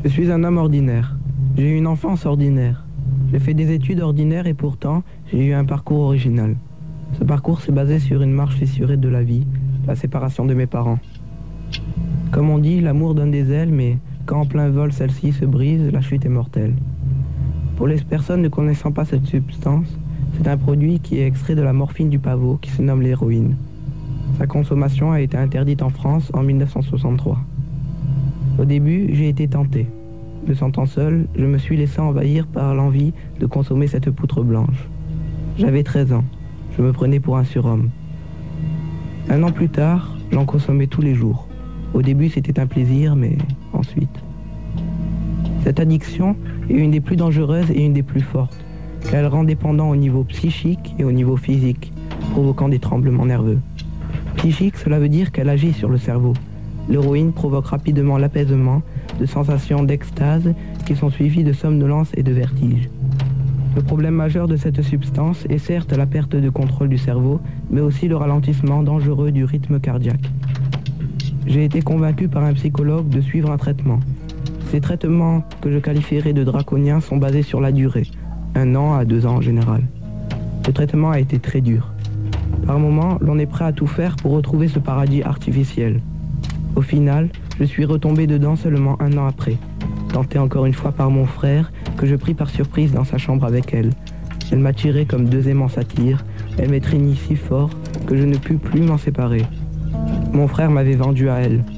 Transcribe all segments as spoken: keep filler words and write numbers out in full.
Je suis un homme ordinaire. J'ai eu une enfance ordinaire. J'ai fait des études ordinaires et pourtant, j'ai eu un parcours original. Ce parcours s'est basé sur une marche fissurée de la vie, la séparation de mes parents. Comme on dit, l'amour donne des ailes, mais quand en plein vol celle-ci se brise, la chute est mortelle. Pour les personnes ne connaissant pas cette substance, c'est un produit qui est extrait de la morphine du pavot qui se nomme l'héroïne. Sa consommation a été interdite en France en mille neuf cent soixante-trois. Au début, j'ai été tenté. Me sentant seul, je me suis laissé envahir par l'envie de consommer cette poutre blanche. J'avais treize ans. Je me prenais pour un surhomme. Un an plus tard, j'en consommais tous les jours. Au début, c'était un plaisir, mais ensuite... Cette addiction est une des plus dangereuses et une des plus fortes, car elle rend dépendant au niveau psychique et au niveau physique, provoquant des tremblements nerveux. Psychique, cela veut dire qu'elle agit sur le cerveau. L'héroïne provoque rapidement l'apaisement, de sensations d'extase qui sont suivies de somnolence et de vertige. Le problème majeur de cette substance est certes la perte de contrôle du cerveau, mais aussi le ralentissement dangereux du rythme cardiaque. J'ai été convaincu par un psychologue de suivre un traitement. Ces traitements, que je qualifierais de draconiens, sont basés sur la durée, un an à deux ans en général. Ce traitement a été très dur. Par moments, l'on est prêt à tout faire pour retrouver ce paradis artificiel. Au final, je suis retombé dedans seulement un an après, tenté encore une fois par mon frère, que je pris par surprise dans sa chambre avec elle. Elle m'a tiré comme deux aimants s'attirent, elle m'étreignit si fort que je ne pus plus m'en séparer. Mon frère m'avait vendu à elle.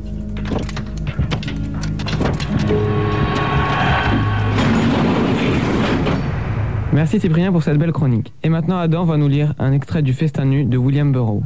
Merci Cyprien pour cette belle chronique. Et maintenant Adam va nous lire un extrait du Festin nu de William Burroughs.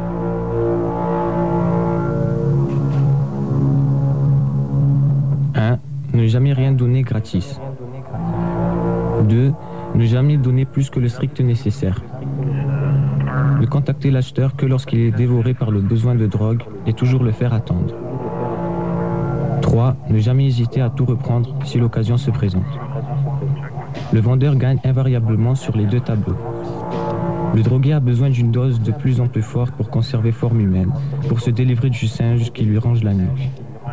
un. Ne jamais rien donner gratis. deux. Ne jamais donner plus que le strict nécessaire. Ne contacter l'acheteur que lorsqu'il est dévoré par le besoin de drogue et toujours le faire attendre. trois. Ne jamais hésiter à tout reprendre si l'occasion se présente. Le vendeur gagne invariablement sur les deux tableaux. Le drogué a besoin d'une dose de plus en plus forte pour conserver forme humaine, pour se délivrer du singe qui lui ronge la nuque.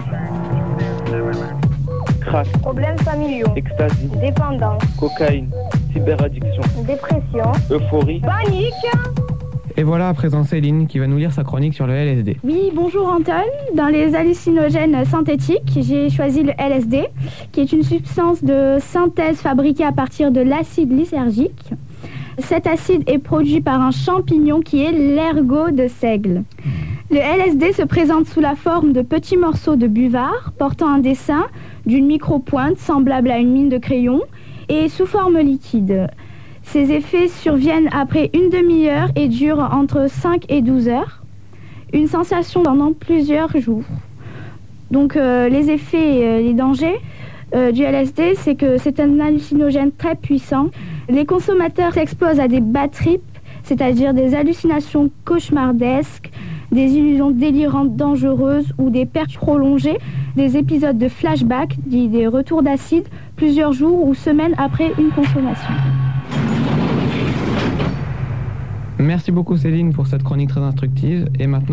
Crack, problèmes familiaux, ecstasy, dépendance, cocaïne, cyberaddiction, dépression, euphorie, panique. Et voilà à présent Céline qui va nous lire sa chronique sur le L S D. Oui, bonjour Anton. Dans les hallucinogènes synthétiques, j'ai choisi le L S D, qui est une substance de synthèse fabriquée à partir de l'acide lysergique. Cet acide est produit par un champignon qui est l'ergot de seigle. Le L S D se présente sous la forme de petits morceaux de buvard portant un dessin d'une micro-pointe semblable à une mine de crayon et sous forme liquide. Ces effets surviennent après une demi-heure et durent entre cinq et douze heures. Une sensation pendant plusieurs jours. Donc euh, les effets et euh, les dangers euh, du L S D, c'est que c'est un hallucinogène très puissant. Les consommateurs s'exposent à des bad trips, c'est-à-dire des hallucinations cauchemardesques, des illusions délirantes dangereuses ou des pertes prolongées, des épisodes de flashback, dits des retours d'acide, plusieurs jours ou semaines après une consommation. Merci beaucoup Céline pour cette chronique très instructive. Et maintenant